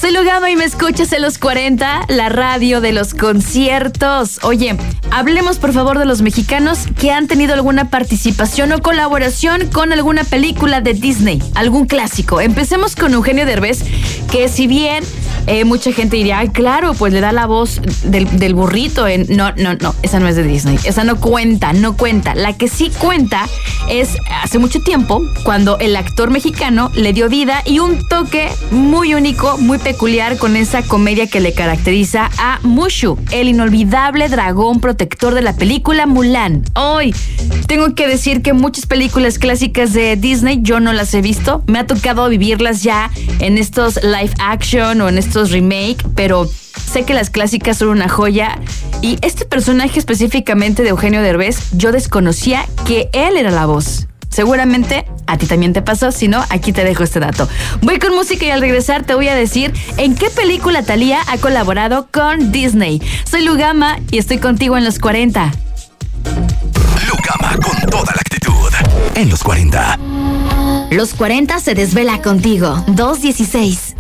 Soy Lugama y me escuchas en Los 40, la radio de los conciertos. Oye, hablemos por favor de los mexicanos que han tenido alguna participación o colaboración con alguna película de Disney, algún clásico. Empecemos con Eugenio Derbez, que si bien mucha gente diría, ay, claro, pues le da la voz del burrito. No, esa no es de Disney. Esa no cuenta. La que sí cuenta es hace mucho tiempo, cuando el actor mexicano le dio vida y un toque muy único, muy peculiar con esa comedia que le caracteriza a Mushu, el inolvidable dragón protector de la película Mulan. Hoy tengo que decir que muchas películas clásicas de Disney yo no las he visto. Me ha tocado vivirlas ya en estos live action o en estos remake, pero sé que las clásicas son una joya. Y este personaje específicamente de Eugenio Derbez, yo desconocía que él era la voz. Seguramente a ti también te pasó, si no, aquí te dejo este dato. Voy con música y al regresar te voy a decir en qué película Thalía ha colaborado con Disney. Soy Lugama y estoy contigo en Los 40. Lugama con toda la actitud en Los 40. Los 40 se desvela contigo. 2:16.